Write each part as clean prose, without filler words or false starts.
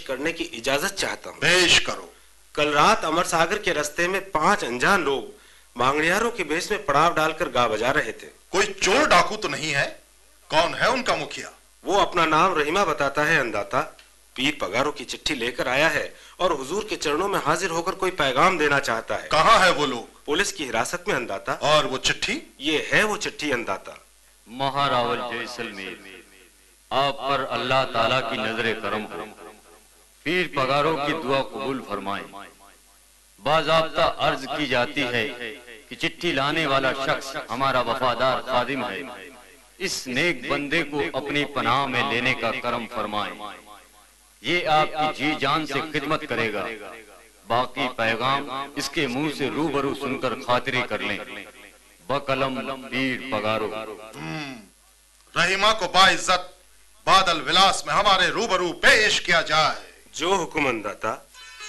करने की इजाजत चाहता हूँ। पेश करो। कल रात अमर सागर के रास्ते में 5 अनजान लोग मांगड़ियारों के भेष में पड़ाव डालकर गा बजा रहे थे। कोई चोर डाकू तो नहीं है? कौन है उनका मुखिया? वो अपना नाम रहीमा बताता है अंदाता। पीर पगारों की चिट्ठी लेकर आया है और हुजूर के चरणों में हाजिर होकर कोई पैगाम देना चाहता है। कहाँ है वो लोग? पुलिस की हिरासत में अंदाता। और वो चिट्ठी? ये है वो चिट्ठी अंदाता। महारावल जैसलमेर, आप पर अल्लाह ताला की नजरे करम हो। पीर पगारों की दुआ कबूल फरमाएं। बाज़ाब्ता अर्ज की जाती है कि चिट्ठी लाने वाला शख्स हमारा वफादार खादिम है। इस नेक बंदे को अपनी पनाह में लेने का करम फरमाएं। ये आपकी जी जान से खिदमत करेगा। बाकी पैगाम इसके मुंह से रूबरू सुनकर खातिरी कर लें। बकलम पीर पगारो। रहीमा को बाइज्जत बादल विलास में हमारे रूबरू पेश किया जाए। जो हुक्म अंदाता।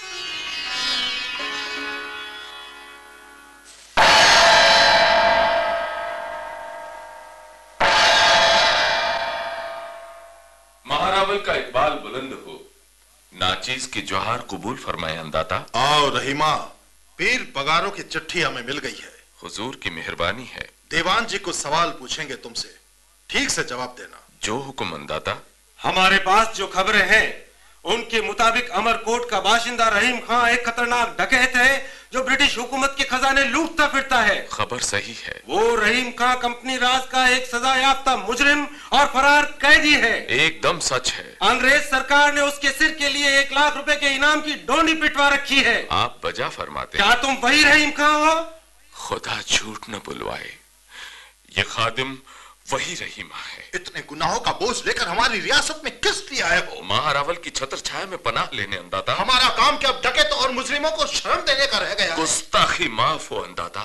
महारावल का इकबाल बुलंद हो। नाचीज की जोहार कबूल फरमाए अंदाता। आओ रहीमा, पीर पगारों की चिट्ठी हमें मिल गई है। हुजूर की मेहरबानी है। दीवान जी कुछ सवाल पूछेंगे तुमसे, ठीक से जवाब देना। जो हुक्म अंदाता। हमारे पास जो खबरें हैं उनके मुताबिक अमरकोट का बाशिंदा रहीम खां एक खतरनाक डकैत है जो ब्रिटिश हुकूमत के खजाने लूटता फिरता है। खबर सही है। वो रहीम खां कंपनी राज का एक सजा याफ्ता मुजरिम और फरार कैदी है। एकदम सच है। अंग्रेज सरकार ने उसके सिर के लिए 1 लाख रुपए के इनाम की डोंडी पिटवा रखी है। आप बजा फरमाते। क्या तुम वही रहीम खां हो? खुदा झूठ न बुलवाए, ये खादिम वही रहीमा है। इतने गुनाहों का बोझ लेकर हमारी रियासत में किस लिए आए हो? महारावल की छत्र छाया में पनाह लेने अंदाता। हमारा काम क्या अब डकैत और मुजरिमों को शर्म देने का रह गया? गुस्ताखी माफ हो अंदाता।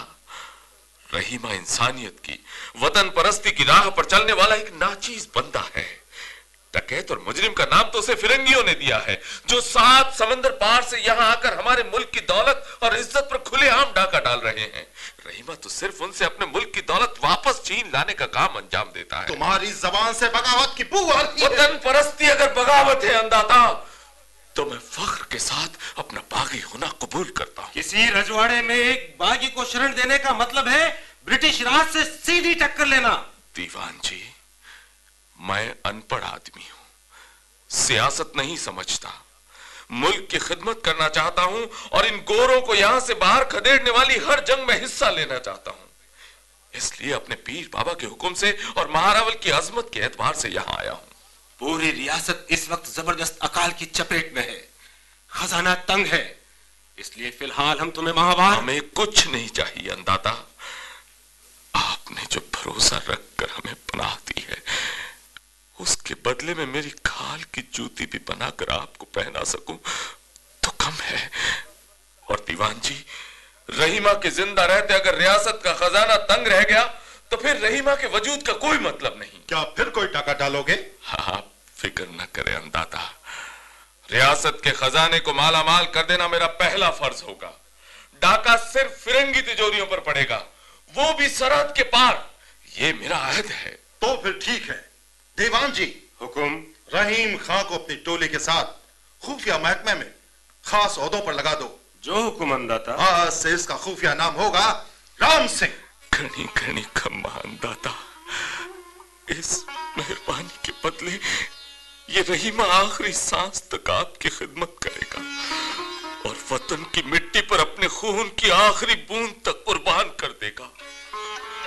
रहीमा इंसानियत की, वतन परस्ती की राह पर चलने वाला एक नाचीज बंदा है। डकैत और मुजरिम का नाम तो उसे फिरंगियों ने दिया है, जो 7 समंदर पार से यहाँ आकर हमारे मुल्क की दौलत और इज्जत पर खुलेआम डाका डाल रहे हैं। रहीमा तो सिर्फ उनसे अपने मुल्क की दौलत वापस छीन लाने का काम अंजाम देता है। तुम्हारी जबान से बगावत की बू आती है। वतन परस्ती अगर बगावत है अंदाता, तो मैं फख्र के साथ अपना बागी होना कबूल करता हूँ। किसी रजवाड़े में एक बागी को शरण देने का मतलब है ब्रिटिश राज से सीधी टक्कर लेना। दीवान जी, मैं अनपढ़ आदमी हूं, सियासत नहीं समझता, मुल्क की खिदमत करना चाहता हूं और इन गोरों को यहां से बाहर खदेड़ने वाली हर जंग में हिस्सा लेना चाहता हूं। इसलिए अपने पीर बाबा के हुक्म से और महारावल की अजमत के एतबार से यहां आया हूं। पूरी रियासत इस वक्त जबरदस्त अकाल की चपेट में है, खजाना तंग है, इसलिए फिलहाल हम तुम्हें माहवार। हमें कुछ नहीं चाहिए अंदाता। आपने जो भरोसा रखकर हमें पनाह दी है, उसके बदले में मेरी खाल की जूती भी बनाकर आपको पहना सकूं तो कम है। और दीवान जी, रहीमा के जिंदा रहते अगर रियासत का खजाना तंग रह गया तो फिर रहीमा के वजूद का कोई मतलब नहीं। क्या फिर कोई टाका डालोगे? हाँ, फिक्र न करें अंदाता। रियासत के खजाने को माला माल कर देना मेरा पहला फर्ज होगा। डाका सिर्फ फिरंगी तिजोरियों पर पड़ेगा, वो भी सरहद के पार। ये मेरा अहद है। तो फिर ठीक है। दीवान जी, हुकुम। रहीम खां को अपनी टोली के साथ खुफिया महकमे में खास ओहदों पर लगा दो। जो हुकुम अंदाता। आज से इसका खुफिया नाम होगा राम सिंह। घनी घनी खम्मा अंदाता, इस मेहरबानी के बदले ये रहीमा आखिरी सांस तक आपकी खिदमत करेगा और वतन की मिट्टी पर अपने खून की आखिरी बूंद तक कुर्बान